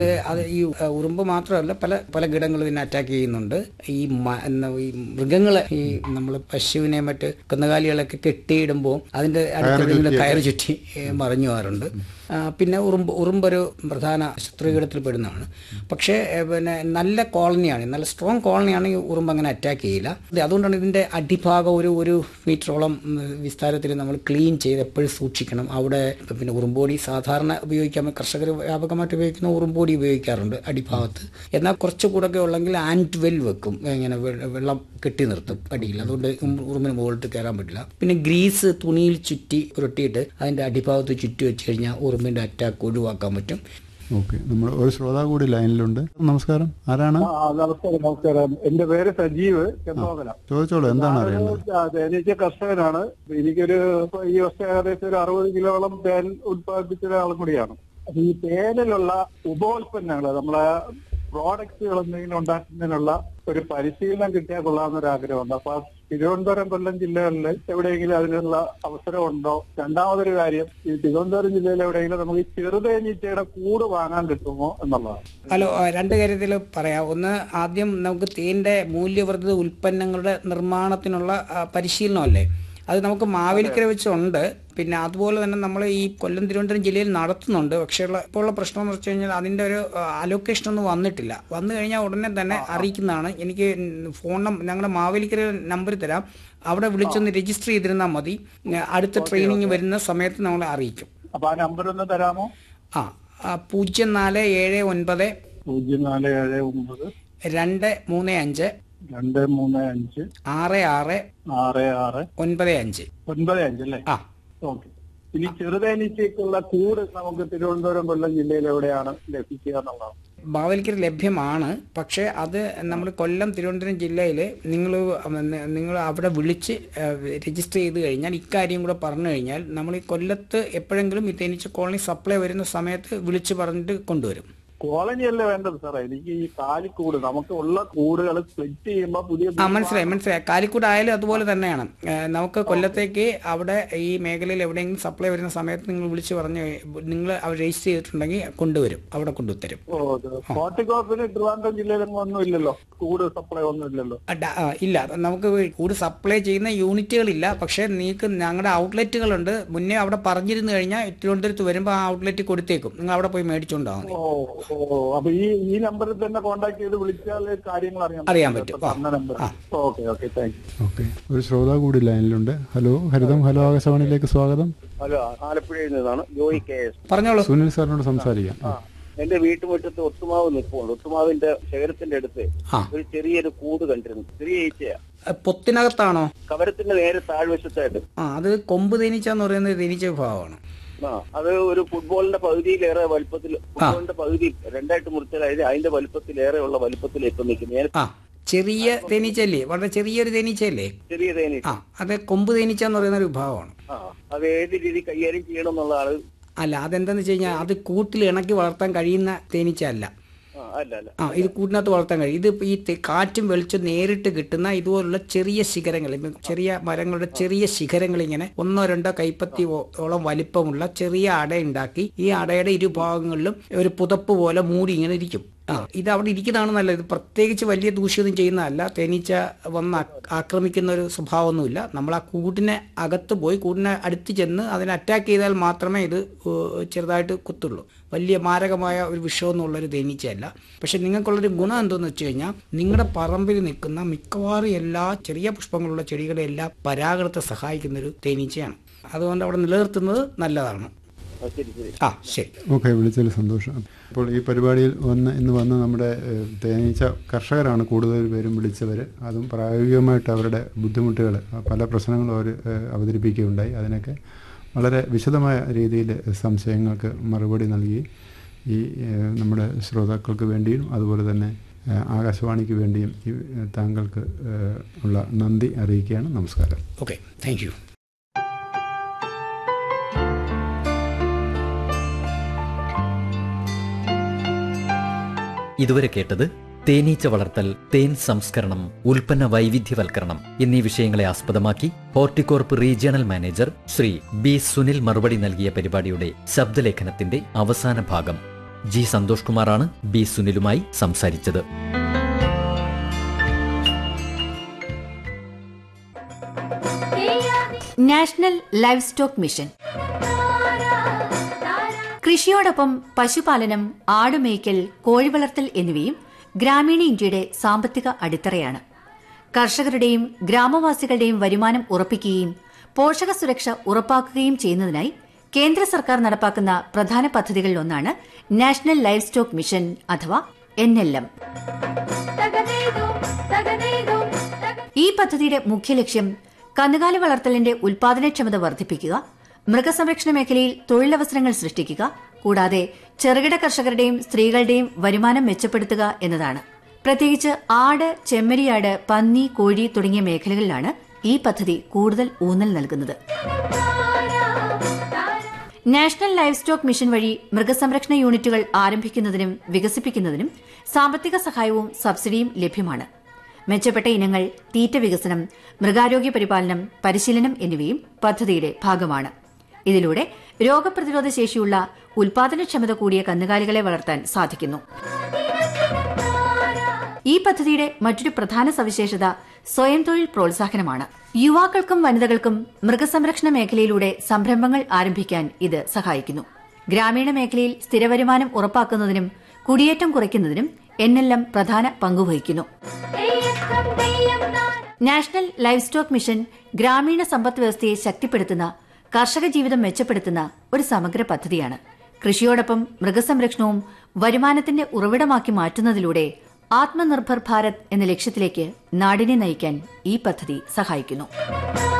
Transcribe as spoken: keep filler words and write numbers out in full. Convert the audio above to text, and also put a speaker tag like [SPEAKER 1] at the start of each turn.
[SPEAKER 1] അത് ഈ ഉറുമ്പ് മാത്രമല്ല പല പല കീടങ്ങളും ഇതിനെ അറ്റാക്ക് ചെയ്യുന്നുണ്ട്. ഈ ഈ മൃഗങ്ങളെ ഈ നമ്മൾ പശുവിനെ മറ്റ് കന്നുകാലികളൊക്കെ കെട്ടിയിടുമ്പോൾ അതിൻ്റെ അടുത്ത് കയറ് ചുറ്റി മറിഞ്ഞു പോകാറുണ്ട്. പിന്നെ ഉറുമ്പ് ഉറുമ്പൊരു പ്രധാന ശത്രുകീടത്തിൽ പെടുന്നതാണ്. പക്ഷേ പിന്നെ നല്ല കോളനിയാണ്, നല്ല സ്ട്രോങ് കോളനിയാണ് ഈ ഉറുമ്പ് അങ്ങനെ അറ്റാക്ക് ചെയ്യില്ല. അതുകൊണ്ടാണ് ഇതിൻ്റെ അടിഭാഗം ഒരു ഒരു മീറ്ററോളം വിസ്താരത്തിൽ നമ്മൾ ക്ലീൻ ചെയ്ത് എപ്പോഴും സൂക്ഷിക്കണം. അവിടെ പിന്നെ ഉറുമ്പോടി സാധാരണ ഉപയോഗിക്കാൻ കർഷകർ വ്യാപകമായിട്ട് ഉപയോഗിക്കുന്ന ഉറുമ്പോടി ഉപയോഗിക്കാറുണ്ട് അടിഭാഗത്ത്. എന്നാൽ കുറച്ചുകൂടൊക്കെ ഉള്ളെങ്കിൽ ആൻറ്റ് വെൽ വെക്കും, ഇങ്ങനെ വെള്ളം കെട്ടി നിർത്തും അടിയിൽ. അതുകൊണ്ട് ഉറുമ്പിന് മുകളിൽ കയറാൻ പറ്റില്ല. പിന്നെ ഗ്രീസ് തുണിയിൽ ചുറ്റി ഉരുട്ടിയിട്ട് അതിൻ്റെ അടിഭാഗത്ത് ചുറ്റി വെച്ച് കഴിഞ്ഞാൽ ഉറുമ്പിൻ്റെ അറ്റാക്ക് ഒഴിവാക്കാൻ പറ്റും.
[SPEAKER 2] ഓക്കെ, നമ്മൾ ഒരു ശ്രോതാവ് കൂടി ലൈനിലുണ്ട്. നമസ്കാരം, ആരാണ്?
[SPEAKER 3] നമസ്കാരം. നമസ്കാരം എന്റെ പേര് സജീവ് ചെന്നോകല.
[SPEAKER 2] ചോദിച്ചോളൂ, എന്താണ് അറിയേണ്ടത്?
[SPEAKER 3] തേനീച്ച കർഷകനാണ്. എനിക്കൊരു ഈ വർഷം ഏകദേശം ഒരു അറുപത് കിലോളം തേൻ ഉത്പാദിപ്പിച്ച ഒരാളും കൂടിയാണ്. ഈ തേനിലുള്ള ഉപോൽപ്പന്നങ്ങൾ, നമ്മളെ പ്രോഡക്റ്റുകൾ എന്തെങ്കിലും ഉണ്ടാക്കുന്നതിനുള്ള ഒരു പരിശീലനം കിട്ടിയാൽ കൊള്ളാമെന്നൊരു ആഗ്രഹമുണ്ട്. അപ്പൊ തിരുവനന്തപുരം കൊല്ലം ജില്ലകളിൽ എവിടെയെങ്കിലും അതിനുള്ള അവസരമുണ്ടോ? രണ്ടാമതൊരു കാര്യം, ഈ തിരുവനന്തപുരം ജില്ലയിൽ എവിടെയെങ്കിലും നമുക്ക് ഈ ചെറുതേനീച്ചയുടെ കൂട് വാങ്ങാൻ കിട്ടുമോ എന്നുള്ളതാണ്.
[SPEAKER 1] ഹലോ, രണ്ട് കാര്യത്തിൽ പറയാം. ഒന്ന്, ആദ്യം നമുക്ക് തേൻ്റെ മൂല്യവർദ്ധിത ഉൽപ്പന്നങ്ങളുടെ നിർമ്മാണത്തിനുള്ള പരിശീലനമല്ലേ, അത് നമുക്ക് മാവേലിക്കര വെച്ചുണ്ട്. പിന്നെ അതുപോലെ തന്നെ നമ്മൾ ഈ കൊല്ലം തിരുവനന്തപുരം ജില്ലയിൽ നടത്തുന്നുണ്ട്. പക്ഷേ ഉള്ള ഇപ്പോൾ ഉള്ള പ്രശ്നം എന്ന് വെച്ച് കഴിഞ്ഞാൽ അതിൻ്റെ ഒരു അലോക്കേഷൻ ഒന്നും വന്നിട്ടില്ല. വന്നു കഴിഞ്ഞാൽ ഉടനെ തന്നെ അറിയിക്കുന്നതാണ്. എനിക്ക് ഫോൺ നമ്പർ, ഞങ്ങളുടെ മാവേലിക്കര നമ്പർ തരാം, അവിടെ വിളിച്ചൊന്ന് രജിസ്റ്റർ ചെയ്തിരുന്നാൽ മതി. അടുത്ത ട്രെയിനിങ് വരുന്ന സമയത്ത് നമ്മളെ അറിയിക്കും.
[SPEAKER 3] അപ്പൊ ആ നമ്പർ ഒന്ന് തരാമോ?
[SPEAKER 1] ആ പൂജ്യം നാല് ഏഴ് ഒൻപത്
[SPEAKER 3] പൂജ്യം നാല് ഏഴ് ഒമ്പത്
[SPEAKER 1] രണ്ട് മൂന്ന് അഞ്ച്
[SPEAKER 3] രണ്ട് മൂന്ന് അഞ്ച്
[SPEAKER 1] ആറ് ആറ്
[SPEAKER 3] ആറ് ആറ് ഒൻപത്
[SPEAKER 1] അഞ്ച്
[SPEAKER 3] ഒൻപത് അഞ്ച് അല്ലേ?
[SPEAKER 1] ആ,
[SPEAKER 3] ഓക്കെ. ഇനി ചെറുതേനീച്ചയ്ക്കുള്ള കൂട് നമുക്ക് തിരുവനന്തപുരം കൊല്ലം ജില്ലയിൽ എവിടെയാണ് ലഭിക്കുക എന്നുള്ളതാണ്?
[SPEAKER 1] മാവേലിക്കര ലഭ്യമാണ്. പക്ഷേ അത് നമ്മൾ കൊല്ലം തിരുവനന്തപുരം ജില്ലയിൽ നിങ്ങൾ നിങ്ങൾ അവിടെ വിളിച്ച് രജിസ്റ്റർ ചെയ്ത് കഴിഞ്ഞാൽ, ഇക്കാര്യം കൂടെ പറഞ്ഞു കഴിഞ്ഞാൽ, നമ്മൾ ഈ കൊല്ലത്ത് എപ്പോഴെങ്കിലും ഈ തേനീച്ച കോളനി സപ്ലൈ വരുന്ന സമയത്ത് വിളിച്ച് പറഞ്ഞിട്ട് കൊണ്ടുവരും.
[SPEAKER 3] കോളനിയല്ലേ വേണ്ടത് സാറേ? എനിക്ക് ഈ കാലിക്കൂട്, നമുക്ക് ഉള്ള കൂടുകൾ സ്പ്ലിറ്റ് ചെയ്യുമ്പോൾ പുതിയ
[SPEAKER 1] ആ മനസ്സിലായി മനസ്സിലായി കാലിക്കൂട് ആയാലും അതുപോലെ തന്നെയാണ്. നമുക്ക് കൊല്ലത്തേക്ക് അവിടെ ഈ മേഖലയിൽ എവിടെയെങ്കിലും സപ്ലൈ വരുന്ന സമയത്ത് നിങ്ങൾ വിളിച്ച് പറഞ്ഞ് നിങ്ങൾ അവർ രജിസ്റ്റർ ചെയ്തിട്ടുണ്ടെങ്കിൽ കൊണ്ടുവരും, അവിടെ കൊണ്ടുതരും.
[SPEAKER 3] ഹോർട്ടികോർപ്പിന് ട്രിവാൻഡ്രം ജില്ലയിലൊന്നും ഒന്നും ഇല്ലല്ലോ, കൂട് സപ്ലൈ ഒന്നും ഇല്ലല്ലോ?
[SPEAKER 1] ഇല്ല, നമുക്ക് കൂട് സപ്ലൈ ചെയ്യുന്ന യൂണിറ്റുകളില്ല. പക്ഷേ നിങ്ങൾക്ക് ഞങ്ങളുടെ ഔട്ട്ലെറ്റുകളുണ്ട്. മുന്നേ അവിടെ പറഞ്ഞിരുന്നു കഴിഞ്ഞാൽ തിരുവനന്തപുരത്ത് വരുമ്പോൾ ആ ഔട്ട്ലെറ്റ് കൊടുത്തേക്കും, നിങ്ങൾ അവിടെ പോയി മേടിച്ചുകൊണ്ടാവും.
[SPEAKER 3] ഓ, അപ്പൊ ഈ ഈ നമ്പറിൽ തന്നെ കോൺടാക്ട് ചെയ്ത് വിളിച്ചാൽ കാര്യങ്ങൾ അറിയാൻ
[SPEAKER 1] അറിയാൻ പറ്റും.
[SPEAKER 3] Okay okay thank you.
[SPEAKER 2] Okay, ഒരു ശ്രോതാവ് കൂടി ലൈനിലുണ്ട്. ഹലോ, ഹരിതം ഹലോ ആകാശവാണിയിലേക്ക് സ്വാഗതം.
[SPEAKER 4] ഹലോ, ആലപ്പുഴയിൽ നിന്നാണ് ജോയി കെ എസ്.
[SPEAKER 1] പറഞ്ഞോളൂ.
[SPEAKER 2] സുനിൽ സാറിനോട് സംസാരിക്കാം.
[SPEAKER 4] എന്റെ വീട്ടുമുറ്റത്ത് ഒത്തുമാവ് നിൽപ്പുണ്ട്. ഒത്തുമാവിന്റെ ശേഖരത്തിന്റെ അടുത്ത് ഒരു ചെറിയൊരു കൂട് കണ്ടിരുന്നു. ചെറിയ ഈച്ചയാ.
[SPEAKER 1] പൊത്തിനകത്താണോ?
[SPEAKER 4] കവരത്തിന്റെ നേരെ താഴ്വശത്തായിട്ട്.
[SPEAKER 1] ആ, അത് കൊമ്പ് തേനീച്ച എന്ന് പറയുന്നത് തേനീച്ച വിഭാഗമാണ്.
[SPEAKER 4] ആ, അത് ഒരു ഫുട്ബോളിന്റെ പകുതിയിലേറെ വലുപ്പത്തിൽ, ഫുട്ബോളിന്റെ പകുതി രണ്ടായിട്ട് മുറിച്ചാൽ അതിന്റെ വലുപ്പത്തിലേറെ ഉള്ള വലുപ്പത്തിൽ ഇപ്പൊ നിൽക്കുന്നത്.
[SPEAKER 1] ആ, ചെറിയ തേനീച്ചല്ലേ, വളരെ ചെറിയൊരു തേനീച്ചയല്ലേ?
[SPEAKER 4] ചെറിയ തേനീച്ച.
[SPEAKER 1] ആ, അത് കൊമ്പ് തേനീച്ച എന്ന് പറയുന്ന ഒരു വിഭാഗമാണ്.
[SPEAKER 4] ആ, അത് ഏത് രീതി കൈകാര്യം ചെയ്യണം എന്നുള്ളതാണ്.
[SPEAKER 1] അല്ല, അതെന്താന്ന് വെച്ച് കഴിഞ്ഞാൽ അത് കൂട്ടിൽ ഇണക്കി വളർത്താൻ കഴിയുന്ന തേനീച്ച അല്ല. ആ, ഇത് കൂട്ടിനകത്ത് വളർത്താൻ കഴിയും. ഇത് ഈ കാറ്റും വെളിച്ചം നേരിട്ട് കിട്ടുന്ന ഇതുപോലുള്ള ചെറിയ ശിഖരങ്ങൾ, ചെറിയ മരങ്ങളുടെ ചെറിയ ശിഖരങ്ങൾ, ഇങ്ങനെ ഒന്നോ രണ്ടോ കൈപ്പത്തി ഓളം വലിപ്പമുള്ള ചെറിയ അട ഉണ്ടാക്കി ഈ അടയുടെ ഇരുഭാഗങ്ങളിലും ഒരു പുതപ്പ് പോലെ മൂടി ഇങ്ങനെ ഇരിക്കും. ആ, ഇത് അവിടെ ഇരിക്കുന്നതാണ് നല്ലത്. ഇത് പ്രത്യേകിച്ച് വലിയ ദൂഷ്യമൊന്നും ചെയ്യുന്നതല്ല. തേനീച്ച വന്ന് ആക്രമിക്കുന്ന ഒരു സ്വഭാവമൊന്നുമില്ല. നമ്മൾ ആ കൂടിനെ അകത്ത് പോയി കൂടിനെ അടുത്ത് ചെന്ന് അതിനെ അറ്റാക്ക് ചെയ്താൽ മാത്രമേ ഇത് ചെറുതായിട്ട് കുത്തുള്ളൂ. വലിയ മാരകമായ ഒരു വിഷമൊന്നുമുള്ളൊരു തേനീച്ചയല്ല. പക്ഷെ നിങ്ങൾക്കുള്ളൊരു ഗുണം എന്തെന്ന് വെച്ച് കഴിഞ്ഞാൽ, നിങ്ങളുടെ പറമ്പിൽ നിൽക്കുന്ന മിക്കവാറും എല്ലാ ചെറിയ പുഷ്പങ്ങളുള്ള ചെടികളെല്ലാം പരാഗണത്തെ സഹായിക്കുന്നൊരു തേനീച്ചയാണ്. അതുകൊണ്ട് അവിടെ നിലനിർത്തുന്നത് നല്ലതാണ്. ആ, ശരി.
[SPEAKER 2] ഓക്കെ, വിളിച്ചതിൽ സന്തോഷം. അപ്പോൾ ഈ പരിപാടിയിൽ വന്ന് ഇന്ന് വന്ന് നമ്മുടെ തേനീച്ച കർഷകരാണ് കൂടുതൽ പേരും വിളിച്ചവർ. അതും പ്രായോഗികമായിട്ട് അവരുടെ ബുദ്ധിമുട്ടുകൾ, പല പ്രശ്നങ്ങളും അവർ അവതരിപ്പിക്കുകയുണ്ടായി. അതിനൊക്കെ വളരെ വിശദമായ രീതിയിൽ സംശയങ്ങൾക്ക് മറുപടി നൽകി ഈ നമ്മുടെ ശ്രോതാക്കൾക്ക് വേണ്ടിയും അതുപോലെ തന്നെ ആകാശവാണിക്ക് വേണ്ടിയും ഈ താങ്കൾക്ക് ഉള്ള നന്ദി അറിയിക്കുകയാണ്. നമസ്കാരം.
[SPEAKER 1] Okay, thank you.
[SPEAKER 5] ഇതുവരെ കേട്ടത് തേനീച്ച വളർത്തൽ, തേൻ സംസ്കരണം, ഉൽപ്പന്ന വൈവിധ്യവൽക്കരണം എന്നീ വിഷയങ്ങളെ ആസ്പദമാക്കി Horticorp regional manager Shri B Sunil മറുപടി നൽകിയ പരിപാടിയുടെ ശബ്ദലേഖനത്തിന്റെ അവസാന ഭാഗം. ജി സന്തോഷ് കുമാറാണ് ബി സുനിലുമായി സംസാരിച്ചത്.
[SPEAKER 6] നാഷണൽ ലൈവ് സ്റ്റോക്ക് മിഷൻ കൃഷിയോടൊപ്പം പശുപാലനം, ആടുമേയ്ക്കൽ, കോഴിവളർത്തൽ എന്നിവയും ഗ്രാമീണ ഇന്ത്യയുടെ സാമ്പത്തിക അടിത്തറയാണ്. കർഷകരുടെയും ഗ്രാമവാസികളുടെയും വരുമാനം ഉറപ്പിക്കുകയും പോഷക സുരക്ഷ ഉറപ്പാക്കുകയും ചെയ്യുന്നതിനായി കേന്ദ്ര സർക്കാർ നടപ്പാക്കുന്ന പ്രധാന പദ്ധതികളിലൊന്നാണ് നാഷണൽ ലൈവ് സ്റ്റോക്ക് മിഷൻ അഥവാ എൻ എൽ എം. ഈ പദ്ധതിയുടെ മുഖ്യ ലക്ഷ്യം കന്നുകാലി വളർത്തലിന്റെ ഉൽപാദനക്ഷമത വർദ്ധിപ്പിക്കുക, മൃഗസംരക്ഷണ മേഖലയിൽ തൊഴിലവസരങ്ങൾ സൃഷ്ടിക്കുക, കൂടാതെ ചെറുകിട കർഷകരുടെയും സ്ത്രീകളുടെയും വരുമാനം മെച്ചപ്പെടുത്തുക എന്നതാണ്. പ്രത്യേകിച്ച് ആട്, ചെമ്മരിയാട്, പന്നി, കോഴി തുടങ്ങിയ മേഖലകളിലാണ് ഈ പദ്ധതി കൂടുതൽ ഊന്നൽ നൽകുന്നത്. നാഷണൽ ലൈവ് സ്റ്റോക്ക് മിഷൻ വഴി മൃഗസംരക്ഷണ യൂണിറ്റുകൾ ആരംഭിക്കുന്നതിനും വികസിപ്പിക്കുന്നതിനും സാമ്പത്തിക സഹായവും സബ്സിഡിയും ലഭ്യമാണ്. മെച്ചപ്പെട്ട ഇനങ്ങൾ, തീറ്റ വികസനം, മൃഗാരോഗ്യ പരിപാലനം, പരിശീലനം എന്നിവയും പദ്ധതിയുടെ ഭാഗമാണ്. ഇതിലൂടെ രോഗപ്രതിരോധ ശേഷിയുള്ള ഉൽപാദനക്ഷമത കൂടിയ കന്നുകാലികളെ വളർത്താൻ സാധിക്കുന്നു. ഈ പദ്ധതിയുടെ മറ്റൊരു പ്രധാന സവിശേഷത സ്വയം തൊഴിൽ പ്രോത്സാഹനമാണ്. യുവാക്കൾക്കും വനിതകൾക്കും മൃഗസംരക്ഷണ മേഖലയിലൂടെ സംരംഭങ്ങൾ ആരംഭിക്കാൻ ഇത് സഹായിക്കുന്നു. ഗ്രാമീണ മേഖലയിൽ സ്ഥിരവരുമാനം ഉറപ്പാക്കുന്നതിനും കുടിയേറ്റം കുറയ്ക്കുന്നതിനും എൻ എൽ എം പ്രധാന പങ്കുവഹിക്കുന്നു. നാഷണൽ ലൈവ് സ്റ്റോക്ക് മിഷൻ ഗ്രാമീണ സമ്പദ് വ്യവസ്ഥയെ ശക്തിപ്പെടുത്തുന്ന, കർഷക ജീവിതം മെച്ചപ്പെടുത്തുന്ന ഒരു സമഗ്ര പദ്ധതിയാണ്. കൃഷിയോടൊപ്പം മൃഗസംരക്ഷണവും വരുമാനത്തിന്റെ ഉറവിടമാക്കി മാറ്റുന്നതിലൂടെ ആത്മനിർഭർ ഭാരത് എന്ന ലക്ഷ്യത്തിലേക്ക് നാടിനെ നയിക്കാൻ ഈ പദ്ധതി സഹായിക്കുന്നു.